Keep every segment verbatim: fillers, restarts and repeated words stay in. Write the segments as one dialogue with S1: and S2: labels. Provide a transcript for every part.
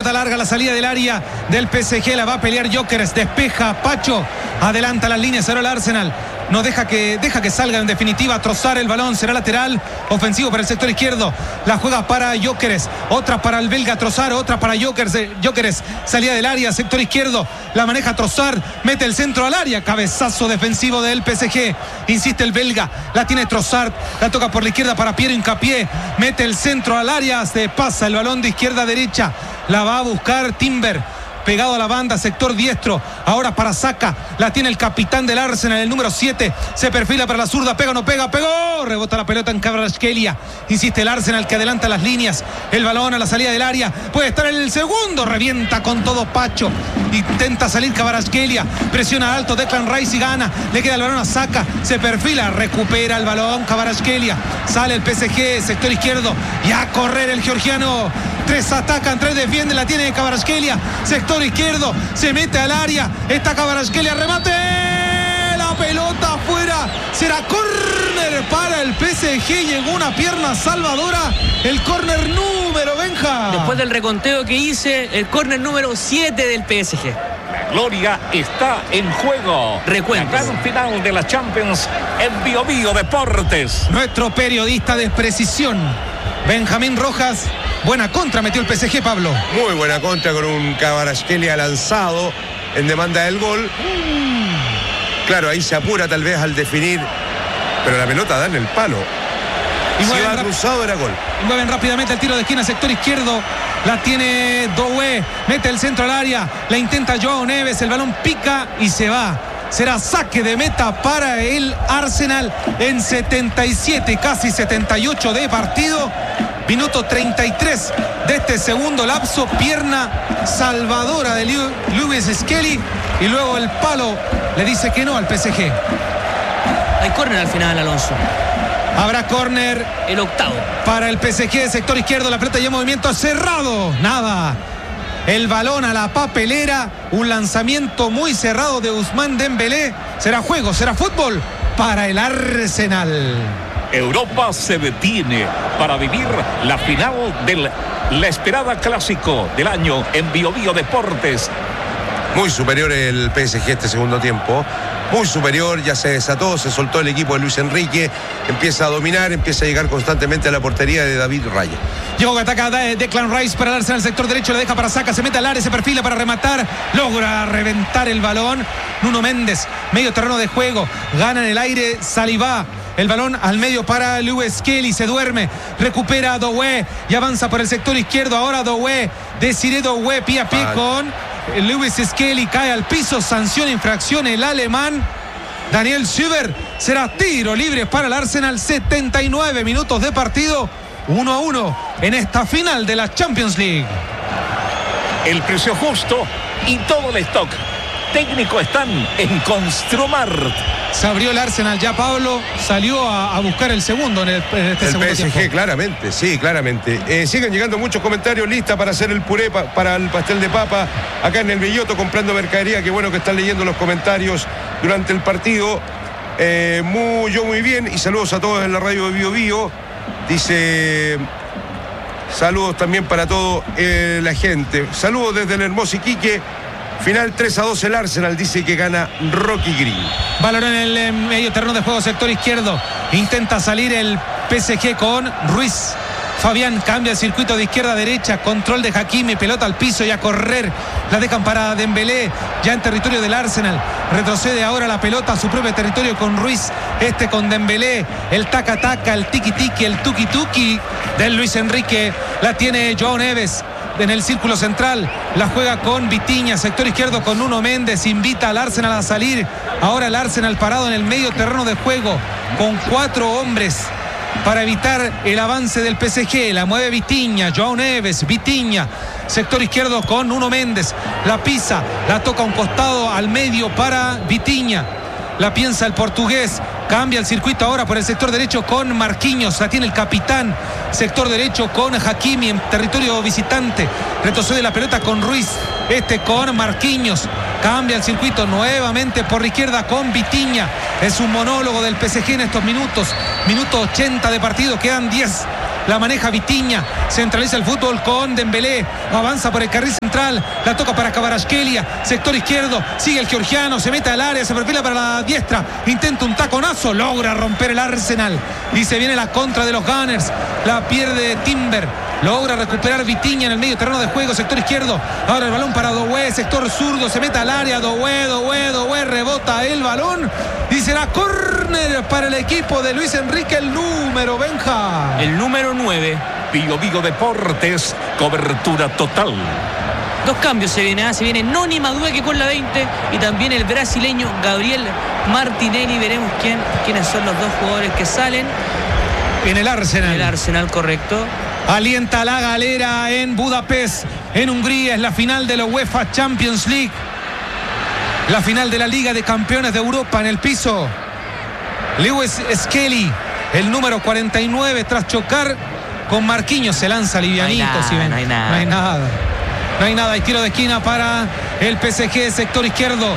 S1: pelota larga, la salida del área del P S G, la va a pelear Gyökeres, despeja Pacho, adelanta las líneas, ahora el Arsenal. No deja que, deja que salga en definitiva a trozar el balón. Será lateral ofensivo para el sector izquierdo. La juega para Gyökeres. Otra para el belga Trossard. Otra para Gyökeres. Gyökeres, salida del área, sector izquierdo. La maneja Trossard. Mete el centro al área. Cabezazo defensivo del P S G. Insiste el belga. La tiene Trossard. La toca por la izquierda para Piero Hincapié. Mete el centro al área. Se pasa el balón de izquierda a derecha. La va a buscar Timber. Pegado a la banda, sector diestro. Ahora para Saka. La tiene el capitán del Arsenal, el número siete. Se perfila para la zurda. Pega o no pega. Pegó. Rebota la pelota en Kvaratskhelia. Insiste el Arsenal que adelanta las líneas. El balón a la salida del área. Puede estar en el segundo. Revienta con todo Pacho. Intenta salir Kvaratskhelia. Presiona alto Declan Rice y gana. Le queda el balón a Saka. Se perfila. Recupera el balón Kvaratskhelia. Sale el P S G. Sector izquierdo. Y a correr el georgiano. Tres atacan, tres defienden. La tiene Kvaratskhelia. Sector izquierdo, se mete al área, está Kvaratskhelia, remate, la pelota afuera, será córner para el P S G, llegó una pierna salvadora, el córner número Benja.
S2: Después del reconteo que hice, el córner número siete del P S G.
S3: La gloria está en juego.
S2: Recuento.
S3: La gran final de la Champions en Bio Bio Deportes.
S1: Nuestro periodista de precisión, Benjamín Rojas. Buena contra metió el P S G, Pablo.
S4: Muy buena contra con un Kvaratskhelia lanzado en demanda del gol. Claro, ahí se apura tal vez al definir, pero la pelota da en el palo.
S1: Y
S4: si
S1: mueven,
S4: va cruzado era gol.
S1: Y mueven rápidamente el tiro de esquina, sector izquierdo. La tiene Doué, mete el centro al área. La intenta Joao Neves, el balón pica y se va. Será saque de meta para el Arsenal en setenta y siete, casi setenta y ocho de partido. Minuto treinta y tres de este segundo lapso. Pierna salvadora de Lewis Skelly. Y luego el palo le dice que no al P S G.
S2: Hay córner al final, Alonso.
S1: Habrá córner.
S2: El octavo.
S1: Para el P S G, sector izquierdo. La pelota ya en movimiento cerrado. Nada. El balón a la papelera. Un lanzamiento muy cerrado de Ousmane Dembélé. Será juego, será fútbol para el Arsenal.
S3: Europa se detiene para vivir la final de la esperada clásico del año en Bio Bio Deportes.
S4: Muy superior el P S G este segundo tiempo. Muy superior, ya se desató, se soltó el equipo de Luis Enrique, empieza a dominar, empieza a llegar constantemente a la portería de David Raya.
S1: Llegó que ataca Declan Rice para darse al sector derecho, le deja para Saka, se mete al área, se perfila para rematar, logra reventar el balón. Nuno Méndez, medio terreno de juego, gana en el aire Saliba. El balón al medio para Lewis Skelly, se duerme, recupera a Doué y avanza por el sector izquierdo. Ahora Doué, Desiré Doué, pie a pie ah. con Lewis Skelly, cae al piso, sanción, infracción el alemán Daniel Schüber. Será tiro libre para el Arsenal. Setenta y nueve minutos de partido, uno a uno en esta final de la Champions League.
S3: El precio justo y todo el stock técnico están en Construmart.
S1: Se abrió el Arsenal ya, Pablo. Salió a, a buscar el segundo en, el, en este
S4: el
S1: segundo
S4: P S G,
S1: tiempo.
S4: claramente, sí, claramente. Eh, siguen llegando muchos comentarios. Lista para hacer el puré pa, para el pastel de papa acá en el Belloto, comprando mercadería. Qué bueno que están leyendo los comentarios durante el partido. Eh, muy, yo muy bien. Y saludos a todos en la radio de Bio Bio. Dice... Saludos también para toda eh, la gente. Saludos desde el hermoso Iquique. Final tres a dos el Arsenal, dice que gana Rocky Green.
S1: Balón en el eh, medio terreno de juego, sector izquierdo. Intenta salir el P S G con Ruiz. Fabián cambia el circuito de izquierda a derecha. Control de Hakimi, pelota al piso y a correr. La dejan para Dembélé, ya en territorio del Arsenal. Retrocede ahora la pelota a su propio territorio con Ruiz. Este con Dembélé. El taca-taca, el tiki-tiki, el tuki-tuki del Luis Enrique. La tiene Joao Neves en el círculo central. La juega con Vitinha, sector izquierdo con Nuno Méndez. Invita al Arsenal a salir. Ahora el Arsenal parado en el medio terreno de juego con cuatro hombres para evitar el avance del P S G. La mueve Vitinha, Joao Neves, Vitinha, sector izquierdo con Nuno Méndez. La pisa, la toca a un costado al medio para Vitinha. La piensa el portugués. Cambia el circuito ahora por el sector derecho con Marquinhos. La tiene el capitán. Sector derecho con Hakimi en territorio visitante. Retrocede la pelota con Ruiz. Este con Marquinhos. Cambia el circuito nuevamente por la izquierda con Vitinha. Es un monólogo del P S G en estos minutos. Minuto ochenta de partido. Quedan diez la maneja Vitinha, centraliza el fútbol con Dembélé, avanza por el carril central, la toca para Kvaratskhelia, sector izquierdo, sigue el georgiano, se mete al área, se perfila para la diestra, intenta un taconazo, logra romper el Arsenal y se viene la contra de los Gunners, la pierde Timber, logra recuperar Vitinha en el medio terreno de juego, sector izquierdo, ahora el balón para Doué, sector zurdo, se mete al área, Doué, Doué, Doué, rebota el balón y será córner para el equipo de Luis Enrique, el número, Benja.
S2: El número nueve.
S3: Bio Bio Deportes, cobertura total.
S2: Dos cambios se vienen, ¿eh? Se viene Noni Madueke con la veinte y también el brasileño Gabriel Martinelli. Veremos quién, quiénes son los dos jugadores que salen.
S1: En el Arsenal.
S2: El Arsenal, correcto.
S1: Alienta la galera en Budapest, en Hungría. Es la final de la UEFA Champions League. La final de la Liga de Campeones de Europa. En el piso, Lewis Skelly, el número cuarenta y nueve, tras chocar con Marquinhos, se lanza livianito.
S2: No hay nada,
S1: si ven.
S2: no hay nada.
S1: No hay nada. No hay nada. Hay tiro de esquina para el P S G, sector izquierdo.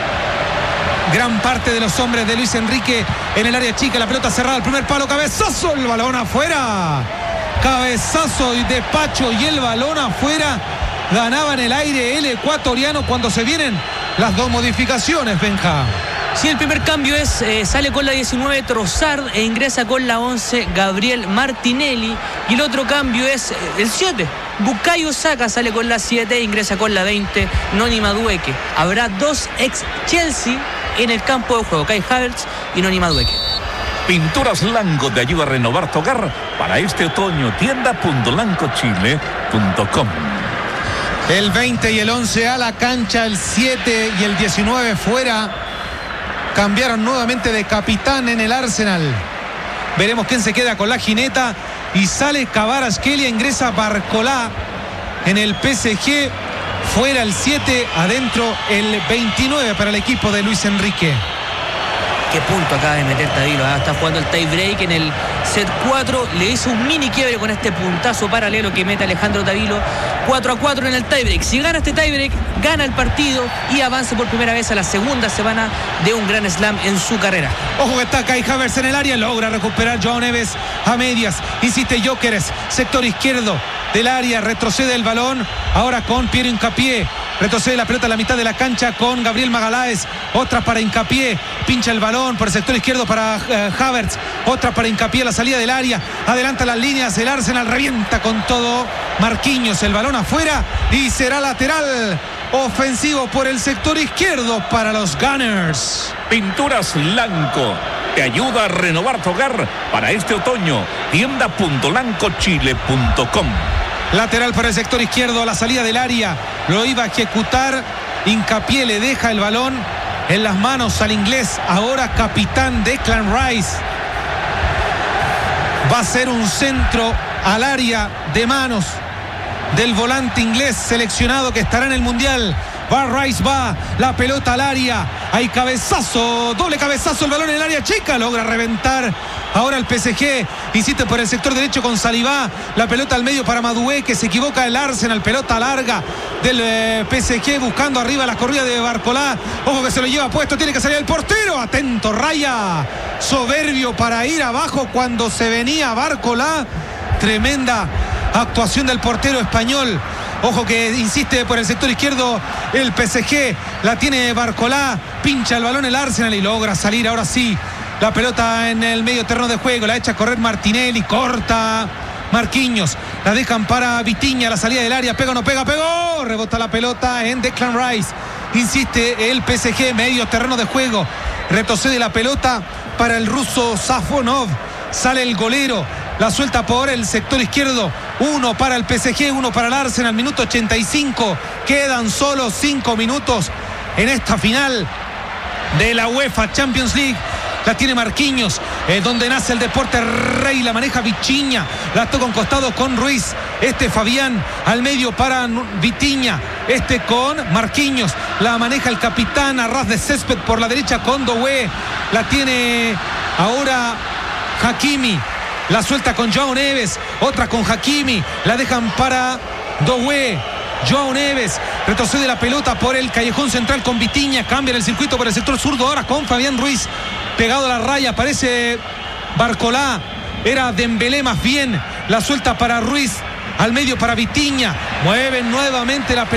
S1: Gran parte de los hombres de Luis Enrique en el área chica. La pelota cerrada, el primer palo, cabezazo, el balón afuera. Cabezazo de Pacho y el balón afuera. Ganaba en el aire el ecuatoriano cuando se vienen las dos modificaciones, Benja.
S2: Sí, el primer cambio es, eh, sale con la diecinueve Trossard e ingresa con la once Gabriel Martinelli. Y el otro cambio es eh, el siete. Bukayo Saka sale con la siete e ingresa con la veinte Noni Madueke. Habrá dos ex Chelsea en el campo de juego, Kai Havertz y Noni Madueke.
S3: Pinturas Lanco te ayuda a renovar tu hogar para este otoño. tienda punto lanco chile punto com.
S1: El veinte y el once a la cancha, el siete y el diecinueve fuera. Cambiaron nuevamente de capitán en el Arsenal. Veremos quién se queda con la jineta. Y sale Kvaratskhelia, ingresa Barcolá en el P S G. Fuera el siete, adentro el veintinueve para el equipo de Luis Enrique.
S2: Qué punto acaba de meter Tavilo, ¿eh? Está jugando el tie break en el set cuatro. Le hizo un mini quiebre con este puntazo paralelo que mete Alejandro Tavilo. cuatro a cuatro en el tie break. Si gana este tie break, gana el partido y avanza por primera vez a la segunda semana de un Grand Slam en su carrera.
S1: Ojo que está Kai Havertz en el área. Logra recuperar Joao Neves a medias. Insiste Gyökeres, sector izquierdo del área. Retrocede el balón. Ahora con Piero Hincapié. Retrocede la pelota a la mitad de la cancha con Gabriel Magalhães. Otra para Hincapié. Pincha el balón por el sector izquierdo para uh, Havertz. Otra para Hincapié, la salida del área. Adelanta las líneas. El Arsenal revienta con todo. Marquinhos, el balón afuera. Y será lateral ofensivo por el sector izquierdo para los Gunners.
S3: Pinturas Lanco te ayuda a renovar tu hogar para este otoño. tienda punto lanco chile punto com.
S1: Lateral para el sector izquierdo, la salida del área. Lo iba a ejecutar. Hincapié le deja el balón en las manos al inglés. Ahora capitán Declan Rice. Va a ser un centro al área de manos del volante inglés seleccionado que estará en el Mundial. Va Rice, va la pelota al área. Hay cabezazo, doble cabezazo, el balón en el área chica. Logra reventar ahora el P S G. Insiste por el sector derecho con Saliba. La pelota al medio para Madueke, que se equivoca el Arsenal. Pelota larga del eh, P S G buscando arriba la corrida de Barcolá. Ojo que se lo lleva puesto, tiene que salir el portero. Atento, Raya. Soberbio para ir abajo cuando se venía Barcolá. Tremenda actuación del portero español. Ojo que insiste por el sector izquierdo el P S G. La tiene Barcolá. Pincha el balón el Arsenal y logra salir ahora sí. La pelota en el medio terreno de juego. La echa a correr Martinelli. Corta Marquinhos. La dejan para Vitinha. La salida del área. Pega o no pega. Pegó. Rebota la pelota en Declan Rice. Insiste el P S G. Medio terreno de juego. Retrocede la pelota para el ruso Safonov. Sale el golero. La suelta por el sector izquierdo. Uno para el P S G, uno para el Arsenal. Minuto ochenta y cinco. Quedan solo cinco minutos en esta final de la UEFA Champions League. La tiene Marquinhos, eh, donde nace el deporte rey. La maneja Vitinha. La toca un costado con Ruiz. Este Fabián al medio para Vitinha. Este con Marquinhos. La maneja el capitán a ras de césped por la derecha con Doué. La tiene ahora Hakimi. La suelta con Joao Neves. Otra con Hakimi. La dejan para Doué. Joao Neves retrocede la pelota por el callejón central con Vitinha. Cambia el circuito por el sector zurdo. Ahora con Fabián Ruiz. Pegado a la raya. Aparece Barcolá. Era Dembélé más bien. La suelta para Ruiz. Al medio para Vitinha. Mueven nuevamente la pelota.